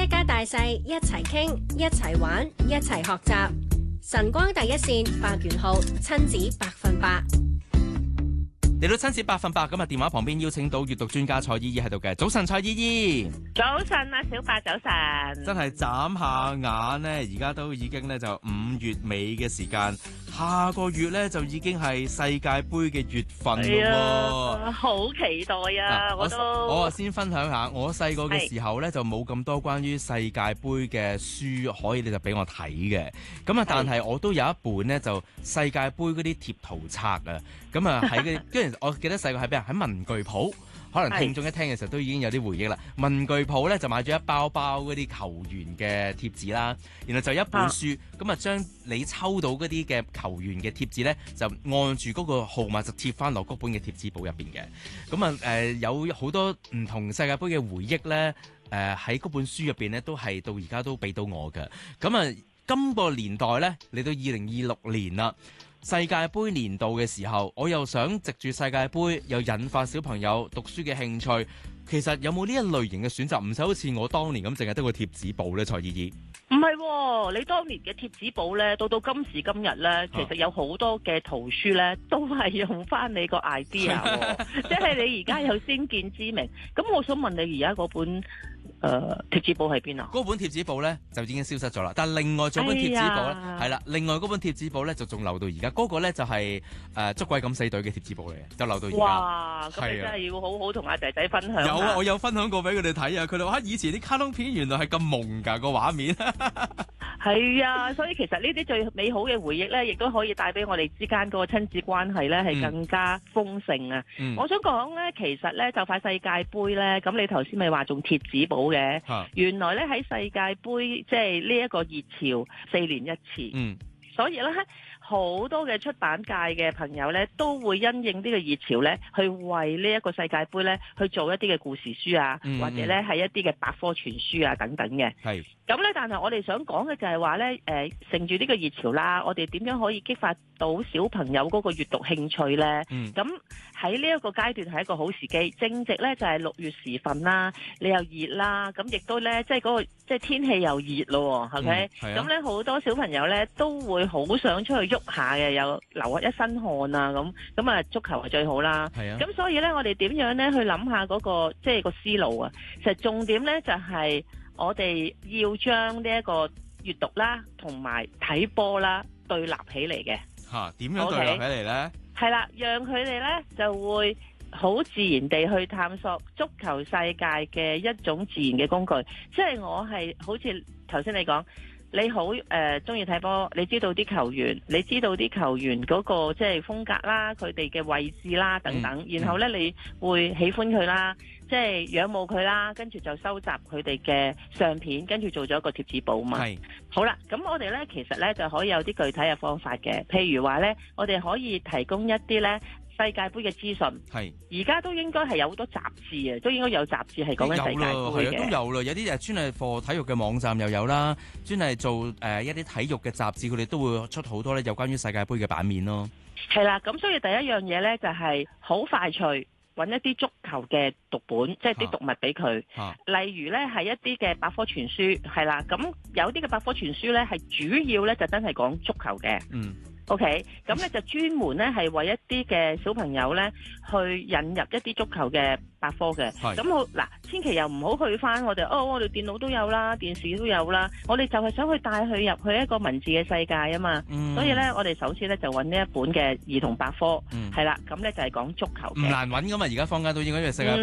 一家大細一齊傾，一齊玩，一齊學習。晨光第一線百元號親子100%。 嚟到親子100%，今日電話旁邊邀請到閱讀專家蔡依依喺度嘅。早晨，蔡依依。 早晨啊，小白，早晨。 真係眨下眼呢，而家都已經呢就5月尾嘅時間，下個月呢就已經係世界盃嘅月份咯喎。 好期待啊！我先分享下，我細個嘅時候呢，就冇咁多關於世界盃嘅書可以你就俾我睇嘅。咁啊，但係我都有一本呢，就世界盃嗰啲貼圖冊啊。咁啊喺跟住我記得細個喺邊啊？喺文具鋪。可能聽眾一聽嘅時候都已經有啲回憶啦。文具鋪咧就買咗一包包嗰啲球員嘅貼紙啦，然後就一本書，咁啊將你抽到嗰啲嘅球員嘅貼紙咧，就按住嗰個號碼就貼翻落嗰本嘅貼紙簿入邊嘅。咁啊有好多唔同世界盃嘅回憶咧，喺嗰本書入邊咧都係到而家都俾到我嘅。咁啊今個年代咧嚟到2026年啦。世界盃年度嘅時候，我又想藉住世界盃又引發小朋友讀書嘅興趣。其實有冇呢一類型嘅選擇？唔使好似我當年咁，淨係得個貼紙簿咧，蔡依依。 唔係喎，你當年嘅貼紙簿咧，到今時今日咧，其實有好多嘅圖書咧，都係用翻你個 idea 喎，即係你而家有先見之明。咁我想問你，而家嗰本貼紙簿喺邊啊？ 嗰本貼紙簿咧就已經消失咗啦，但係另外仲有本貼紙簿咧，係啦，另外嗰本貼紙簿咧就仲留到而家。嗰個咧就係捉鬼敢死隊嘅貼紙簿嚟嘅，就留到而家。 哇！咁你真係要好好同阿仔仔分享。 有啊，我有分享過俾佢哋睇啊，佢哋話以前啲卡通片原來係咁朦㗎個畫面。 係啊，所以其實呢啲最美好嘅回憶咧，亦都可以帶俾我哋之間嗰個親子關係咧，係更加豐盛啊！我想講咧，其實咧就快世界盃咧，咁你頭先咪話仲貼紙簿嘅，原來咧喺世界盃即係呢一個熱潮4年一次，所以咧好多嘅出版界嘅朋友咧，都會因應呢個熱潮咧，去為呢一個世界盃咧去做一啲嘅故事書啊，或者咧係一啲嘅百科全書啊等等嘅。係。咁咧，但係我哋想講嘅就係話咧，乘住呢個熱潮啦，我哋點樣可以激發到小朋友嗰個閱讀興趣咧？咁喺呢一個階段係一個好時機，正值咧就係6月時分啦，你又熱啦，咁亦都咧即係嗰個即係天氣又熱咯，係咪？咁咧好多小朋友咧都會好想出去喐下嘅，又流一身汗啊咁啊足球係最好啦。係啊。咁所以咧，我哋點樣咧去諗下嗰個即係個思路啊？其實重點咧就係我哋要將呢一個閱讀啦，同埋睇波啦對立起嚟嘅。 點樣對立起嚟呢？ 係啦，讓佢哋咧就會好自然地去探索足球世界嘅一種自然嘅工具。即係我係好似頭先你講，你好中意睇波，你知道啲球員，你知道啲球員嗰個即係風格啦，佢哋嘅位置啦等等，然後咧你會喜歡佢啦。即係仰慕佢啦，跟住就收集佢哋嘅相片，跟住做咗一個貼紙簿嘛。係。好啦，咁我哋咧其實咧就可以有啲具體嘅方法嘅，譬如話咧，我哋可以提供一啲咧世界盃嘅資訊。係。而家都應該係有好多雜誌啊，都應該有雜誌係講緊世界盃嘅。 都有啦，有啲專係課體育嘅網站又有啦，專係做一啲體育嘅雜誌，佢哋都會出好多咧有關於世界盃嘅版面咯。 係啦，咁所以第一樣嘢咧就係好快脆。揾一啲足球嘅讀本，即係啲讀物俾佢。例如咧係一啲嘅百科全書，係啦。咁有啲嘅百科全書咧係主要咧就真係講足球嘅。OK， 咁咧就專門咧係為一啲嘅小朋友咧去引入一啲足球嘅百科嘅。咁好嗱，千祈又唔好去翻我哋我哋電腦都有啦，電視都有啦。我哋就係想去帶佢入去一個文字嘅世界啊嘛。所以咧，我哋首先咧就揾呢一本嘅兒童百科，係啦。咁咧就係講足球嘅。 唔難揾噶嘛，而家坊間都應該因為世界盃